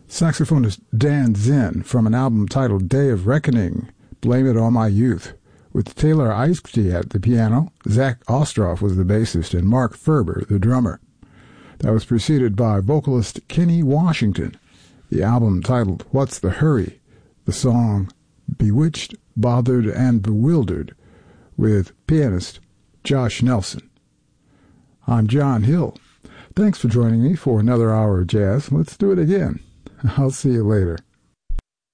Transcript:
Saxophonist Dan Zinn from an album titled Day of Reckoning, Blame It On My Youth, with Taylor Eiskey at the piano, Zach Ostroff was the bassist, and Mark Ferber, the drummer. That was preceded by vocalist Kenny Washington, the album titled What's the Hurry, the song Bewitched, Bothered, and Bewildered, with pianist Josh Nelson. I'm John Hill. Thanks for joining me for another hour of jazz. Let's do it again. I'll see you later.